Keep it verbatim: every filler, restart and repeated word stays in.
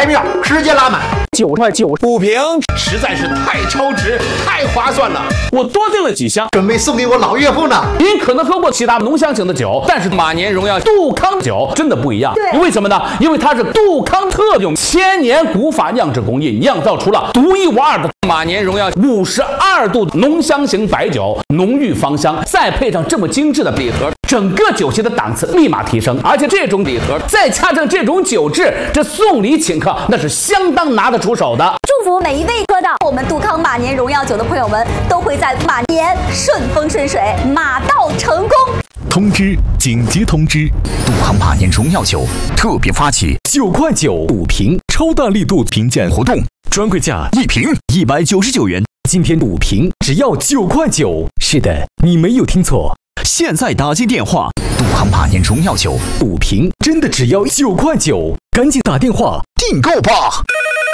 百秒直接拉满， 九块九不平，实在是太超值，太划算了。 我多订了几箱， 准备送给我老岳父呢。 您可能喝过其他浓香型的酒，但是马年荣耀杜康酒真的不一样。 对， 为什么呢？因为它是杜康特用千年古法酿制工艺酿造出了独一无二的马年荣耀五十二度浓香型白酒，浓郁芳香，再配上这么精致的礼盒，整个酒席的档次立马提升。而且这种礼盒再加上这种酒质，这送礼请客那是相当拿得出手的。 祝福每一位喝到我们杜康马年荣耀酒的朋友们，都会在马年顺风顺水，马到成功。 通知！紧急通知！杜康马年荣耀酒特别发起九块九五瓶超大力度评鉴活动，专柜价一瓶一百九十九元，今天五瓶只要九块九。是的，你没有听错，现在打进电话，杜康马年荣耀酒五瓶真的只要九块九，赶紧打电话订购吧。